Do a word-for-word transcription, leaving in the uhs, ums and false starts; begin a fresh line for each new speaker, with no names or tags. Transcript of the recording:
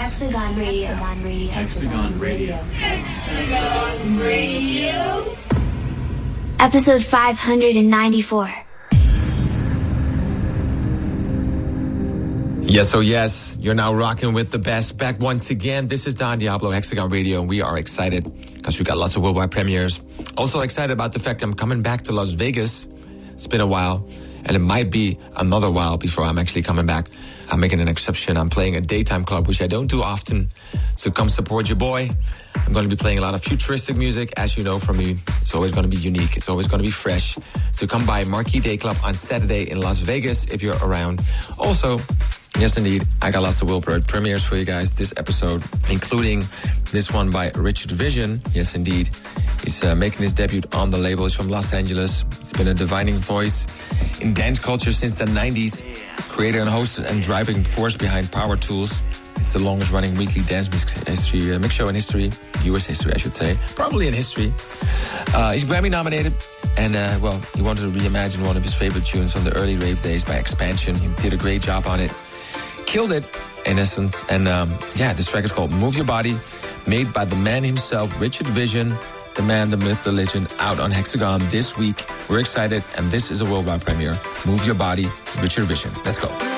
Hexagon Radio. Hexagon Radio.
Hexagon Radio.
Hexagon Radio. Episode five hundred ninety-four.
Yes, oh yes, you're now rocking with the best. Back once again, this is Don Diablo, Hexagon Radio, and we are excited because we got lots of worldwide premieres. Also excited about the fact I'm coming back to Las Vegas. It's been a while, and it might be another while before I'm actually coming back. I'm making an exception. I'm playing a daytime club, which I don't do often, so come support your boy. I'm going to be playing a lot of futuristic music, as you know from me. It's always going to be unique. It's always going to be fresh. So come by Marquee Day Club on Saturday in Las Vegas if you're around. Also, yes, indeed, I got lots of worldwide premieres for you guys this episode, including this one by Richard Vision. Yes, indeed. He's uh, making his debut on the label. He's from Los Angeles. He's been a defining voice in dance culture since the nineties. Creator and host and driving force behind Power Tools. It's the longest running weekly dance mix history, uh, mix show in history. U S history, I should say. Probably in history. Uh, he's Grammy nominated. And, uh, well, he wanted to reimagine one of his favorite tunes from the early rave days by Expansion. He did a great job on it. Killed it, in essence. And, um, yeah, this track is called Move Your Body, made by the man himself, Richard Vision, the man, the myth, the legend, out on Hexagon this week. We're excited, and this is a worldwide premiere. Move Your Body, Richard Vision. Let's go.